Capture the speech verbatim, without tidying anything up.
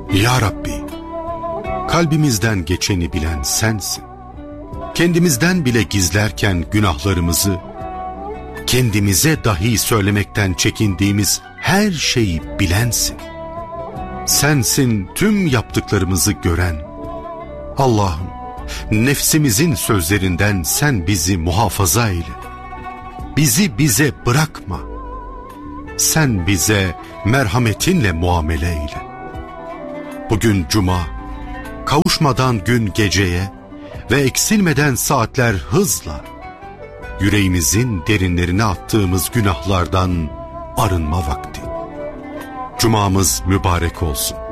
Ya Rabbi, kalbimizden geçeni bilen sensin. Kendimizden bile gizlerken günahlarımızı, kendimize dahi söylemekten çekindiğimiz her şeyi bilensin. Sensin tüm yaptıklarımızı gören. Allah'ım, nefsimizin sözlerinden sen bizi muhafaza eyle. Bizi bize bırakma. Sen bize merhametinle muamele eyle. Bugün cuma, kavuşmadan gün geceye ve eksilmeden saatler hızla, yüreğimizin derinlerine attığımız günahlardan arınma vakti. Cumamız mübarek olsun.